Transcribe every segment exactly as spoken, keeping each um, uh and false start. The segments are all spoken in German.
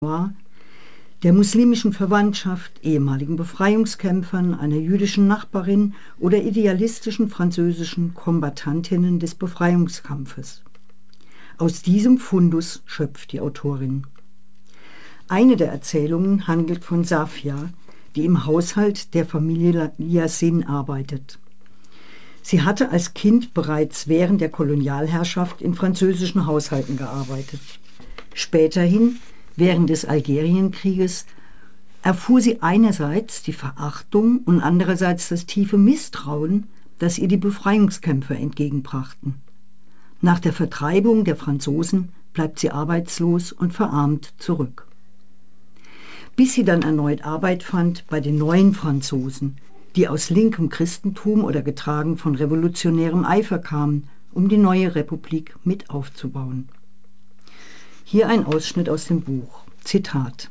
der muslimischen Verwandtschaft, ehemaligen Befreiungskämpfern, einer jüdischen Nachbarin oder idealistischen französischen Kombattantinnen des Befreiungskampfes. Aus diesem Fundus schöpft die Autorin. Eine der Erzählungen handelt von Safia, die im Haushalt der Familie Yasin arbeitet. Sie hatte als Kind bereits während der Kolonialherrschaft in französischen Haushalten gearbeitet. Späterhin, während des Algerienkrieges, erfuhr sie einerseits die Verachtung und andererseits das tiefe Misstrauen, das ihr die Befreiungskämpfer entgegenbrachten. Nach der Vertreibung der Franzosen bleibt sie arbeitslos und verarmt zurück. Bis sie dann erneut Arbeit fand bei den neuen Franzosen, die aus linkem Christentum oder getragen von revolutionärem Eifer kamen, um die neue Republik mit aufzubauen. Hier ein Ausschnitt aus dem Buch. Zitat: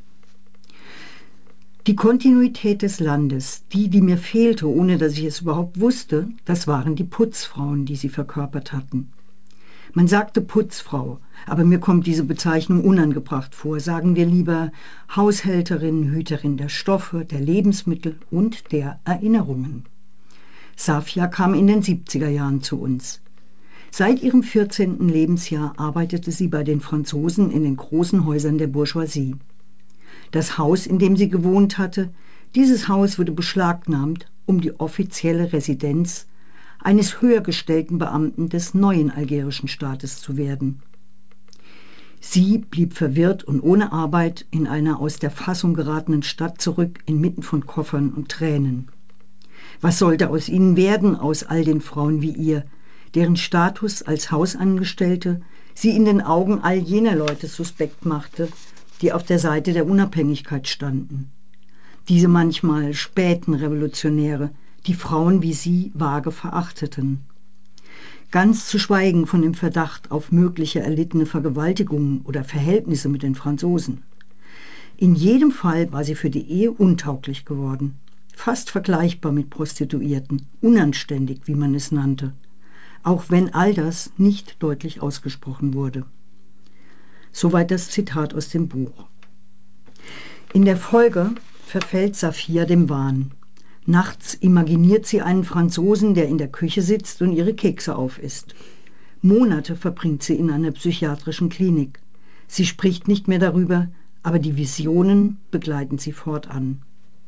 Die Kontinuität des Landes, die, die mir fehlte, ohne dass ich es überhaupt wusste, das waren die Putzfrauen, die sie verkörpert hatten. Man sagte Putzfrau, aber mir kommt diese Bezeichnung unangebracht vor. Sagen wir lieber Haushälterin, Hüterin der Stoffe, der Lebensmittel und der Erinnerungen. Safia kam in den siebziger Jahren zu uns. Seit ihrem vierzehnten Lebensjahr arbeitete sie bei den Franzosen in den großen Häusern der Bourgeoisie. Das Haus, in dem sie gewohnt hatte, dieses Haus wurde beschlagnahmt, um die offizielle Residenz eines höher gestellten Beamten des neuen algerischen Staates zu werden. Sie blieb verwirrt und ohne Arbeit in einer aus der Fassung geratenen Stadt zurück, inmitten von Koffern und Tränen. Was sollte aus ihnen werden, aus all den Frauen wie ihr, deren Status als Hausangestellte sie in den Augen all jener Leute suspekt machte, die auf der Seite der Unabhängigkeit standen? Diese manchmal späten Revolutionäre, die Frauen wie sie vage verachteten. Ganz zu schweigen von dem Verdacht auf mögliche erlittene Vergewaltigungen oder Verhältnisse mit den Franzosen. In jedem Fall war sie für die Ehe untauglich geworden, fast vergleichbar mit Prostituierten, unanständig, wie man es nannte, auch wenn all das nicht deutlich ausgesprochen wurde. Soweit das Zitat aus dem Buch. In der Folge verfällt Safia dem Wahn. Nachts imaginiert sie einen Franzosen, der in der Küche sitzt und ihre Kekse aufisst. Monate verbringt sie in einer psychiatrischen Klinik. Sie spricht nicht mehr darüber, aber die Visionen begleiten sie fortan.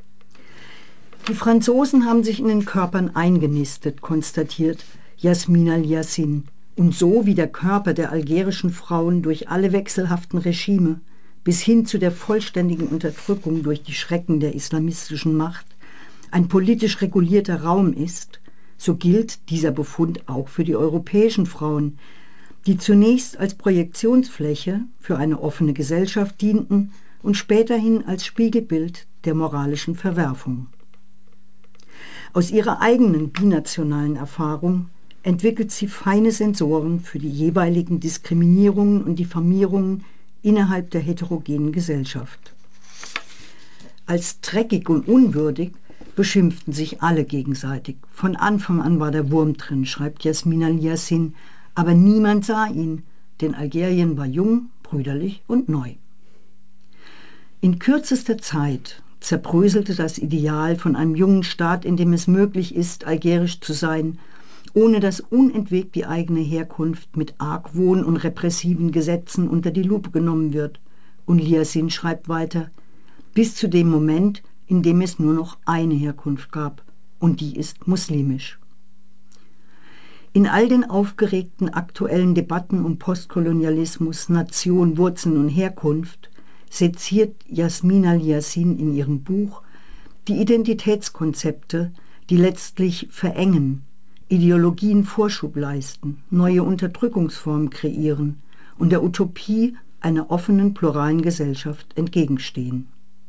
Die Franzosen haben sich in den Körpern eingenistet, konstatiert Yasmin al-Yassin. Und so wie der Körper der algerischen Frauen durch alle wechselhaften Regime bis hin zu der vollständigen Unterdrückung durch die Schrecken der islamistischen Macht ein politisch regulierter Raum ist, so gilt dieser Befund auch für die europäischen Frauen, die zunächst als Projektionsfläche für eine offene Gesellschaft dienten und späterhin als Spiegelbild der moralischen Verwerfung. Aus ihrer eigenen binationalen Erfahrung entwickelt sie feine Sensoren für die jeweiligen Diskriminierungen und Diffamierungen innerhalb der heterogenen Gesellschaft. Als dreckig und unwürdig beschimpften sich alle gegenseitig. Von Anfang an war der Wurm drin, schreibt Yasmin al-Yassin, aber niemand sah ihn, denn Algerien war jung, brüderlich und neu. In kürzester Zeit zerbröselte das Ideal von einem jungen Staat, in dem es möglich ist, algerisch zu sein, ohne dass unentwegt die eigene Herkunft mit Argwohn und repressiven Gesetzen unter die Lupe genommen wird. Und Yassin schreibt weiter, bis zu dem Moment, in dem es nur noch eine Herkunft gab, und die ist muslimisch. In all den aufgeregten aktuellen Debatten um Postkolonialismus, Nation, Wurzeln und Herkunft seziert Yasmin al-Yassin in ihrem Buch die Identitätskonzepte, die letztlich verengen, Ideologien Vorschub leisten, neue Unterdrückungsformen kreieren und der Utopie einer offenen, pluralen Gesellschaft entgegenstehen.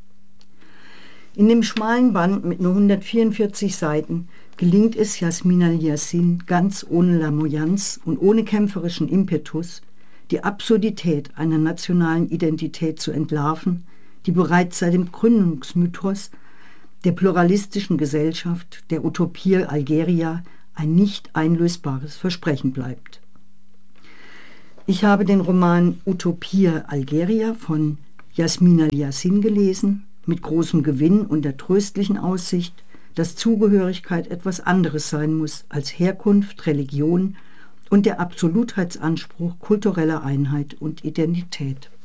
In dem schmalen Band mit nur hundertvierundvierzig Seiten gelingt es Yasmin al-Yassin ganz ohne Lamoyanz und ohne kämpferischen Impetus, die Absurdität einer nationalen Identität zu entlarven, die bereits seit dem Gründungsmythos der pluralistischen Gesellschaft, der Utopie Algeria, ein nicht einlösbares Versprechen bleibt. Ich habe den Roman Utopie Algeria von Yasmin al-Yassin gelesen, mit großem Gewinn und der tröstlichen Aussicht, dass Zugehörigkeit etwas anderes sein muss als Herkunft, Religion und der Absolutheitsanspruch kultureller Einheit und Identität.